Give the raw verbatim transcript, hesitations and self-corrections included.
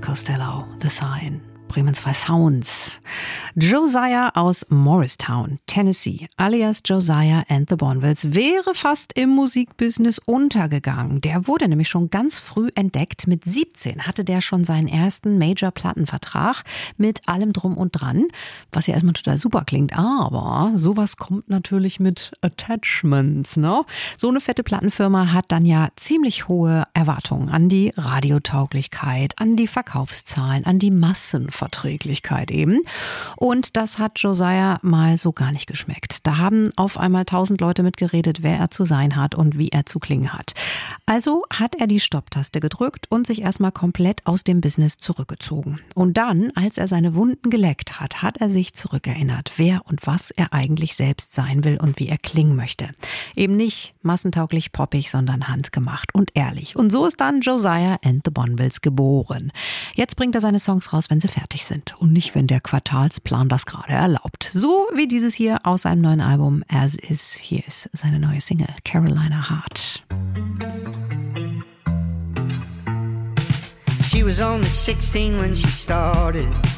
Abbott Costello, The Sign. Bremen zwei Sounds. Josiah aus Morristown, Tennessee, alias Josiah and the Bonvilles, wäre fast im Musikbusiness untergegangen. Der wurde nämlich schon ganz früh entdeckt. Mit siebzehn hatte der schon seinen ersten Major-Plattenvertrag mit allem drum und dran, was ja erstmal total super klingt. Aber sowas kommt natürlich mit Attachments, ne? So eine fette Plattenfirma hat dann ja ziemlich hohe Erwartungen an die Radiotauglichkeit, an die Verkaufszahlen, an die Massenverträglichkeit eben. Und das hat Josiah mal so gar nicht geschmeckt. Da haben auf einmal tausend Leute mitgeredet, wer er zu sein hat und wie er zu klingen hat. Also hat er die Stopptaste gedrückt und sich erstmal komplett aus dem Business zurückgezogen. Und dann, als er seine Wunden geleckt hat, hat er sich zurückerinnert, wer und was er eigentlich selbst sein will und wie er klingen möchte. Eben nicht massentauglich poppig, sondern handgemacht und ehrlich. Und so ist dann Josiah and the Bonvilles geboren. Jetzt bringt er seine Songs raus, wenn sie fertig sind und nicht, wenn der Quartalsplan das gerade erlaubt. So wie dieses hier aus seinem neuen Album As Is. Hier ist seine neue Single Carolina Heart. She was only sixteen when she started